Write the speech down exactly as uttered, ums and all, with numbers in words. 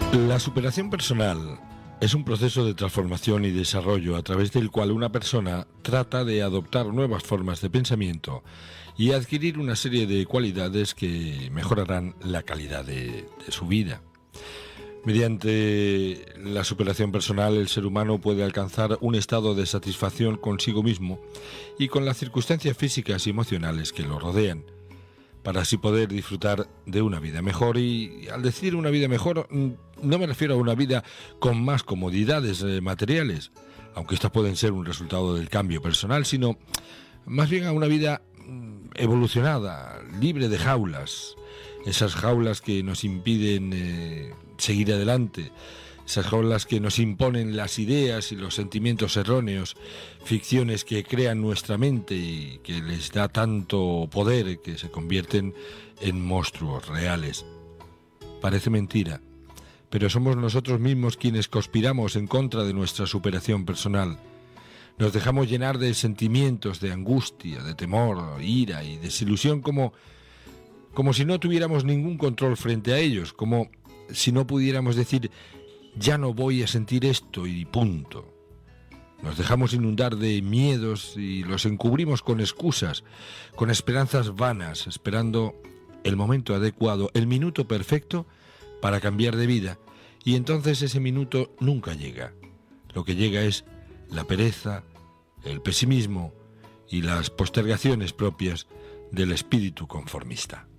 La superación personal es un proceso de transformación y desarrollo a través del cual una persona trata de adoptar nuevas formas de pensamiento y adquirir una serie de cualidades que mejorarán la calidad de, de su vida. Mediante la superación personal, el ser humano puede alcanzar un estado de satisfacción consigo mismo y con las circunstancias físicas y emocionales que lo rodean, para así poder disfrutar de una vida mejor. Y al decir una vida mejor, no me refiero a una vida con más comodidades eh, materiales, aunque estas pueden ser un resultado del cambio personal, sino más bien a una vida evolucionada, libre de jaulas, esas jaulas que nos impiden eh, seguir adelante, esas jaulas que nos imponen las ideas y los sentimientos erróneos, ficciones que crean nuestra mente y que les da tanto poder que se convierten en monstruos reales. Parece mentira, pero somos nosotros mismos quienes conspiramos en contra de nuestra superación personal. Nos dejamos llenar de sentimientos de angustia, de temor, ira y desilusión como, como si no tuviéramos ningún control frente a ellos, como si no pudiéramos decir ya no voy a sentir esto y punto. Nos dejamos inundar de miedos y los encubrimos con excusas, con esperanzas vanas, esperando el momento adecuado, el minuto perfecto para cambiar de vida, y entonces ese minuto nunca llega. Lo que llega es la pereza, el pesimismo y las postergaciones propias del espíritu conformista.